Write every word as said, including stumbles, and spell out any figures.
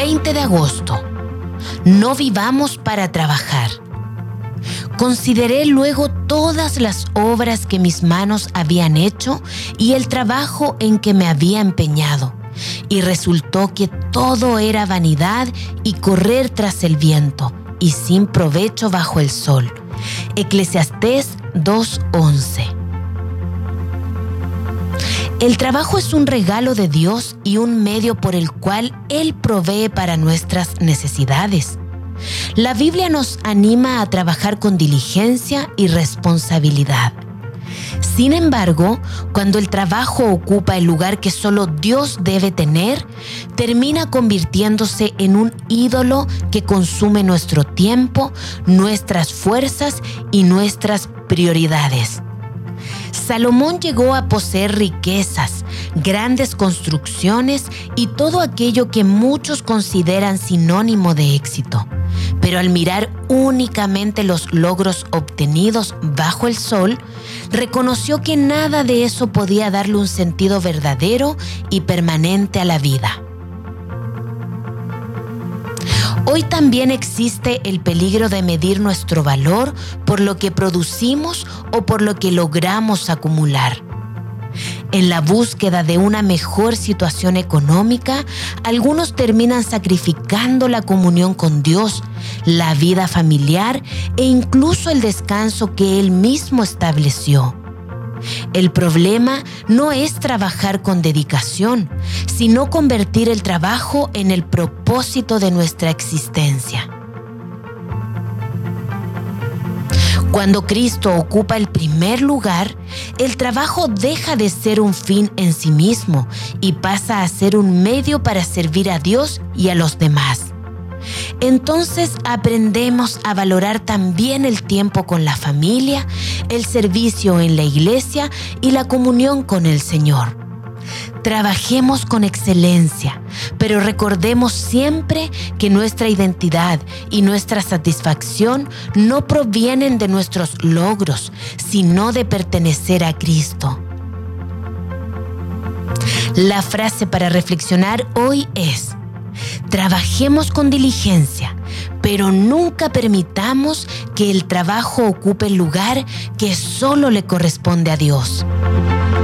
veinte de agosto. No vivamos para trabajar. Consideré luego todas las obras que mis manos habían hecho y el trabajo en que me había empeñado, y resultó que todo era vanidad y correr tras el viento, y sin provecho bajo el sol. Eclesiastés dos once. El trabajo es un regalo de Dios y un medio por el cual Él provee para nuestras necesidades. La Biblia nos anima a trabajar con diligencia y responsabilidad. Sin embargo, cuando el trabajo ocupa el lugar que solo Dios debe tener, termina convirtiéndose en un ídolo que consume nuestro tiempo, nuestras fuerzas y nuestras prioridades. Salomón llegó a poseer riquezas, grandes construcciones y todo aquello que muchos consideran sinónimo de éxito. Pero al mirar únicamente los logros obtenidos bajo el sol, reconoció que nada de eso podía darle un sentido verdadero y permanente a la vida. Hoy también existe el peligro de medir nuestro valor por lo que producimos o por lo que logramos acumular. En la búsqueda de una mejor situación económica, algunos terminan sacrificando la comunión con Dios, la vida familiar e incluso el descanso que Él mismo estableció. El problema no es trabajar con dedicación, sino convertir el trabajo en el propósito de nuestra existencia. Cuando Cristo ocupa el primer lugar, el trabajo deja de ser un fin en sí mismo y pasa a ser un medio para servir a Dios y a los demás. Entonces aprendemos a valorar también el tiempo con la familia, el servicio en la iglesia y la comunión con el Señor. Trabajemos con excelencia, pero recordemos siempre que nuestra identidad y nuestra satisfacción no provienen de nuestros logros, sino de pertenecer a Cristo. La frase para reflexionar hoy es: trabajemos con diligencia, pero nunca permitamos que el trabajo ocupe el lugar que solo le corresponde a Dios.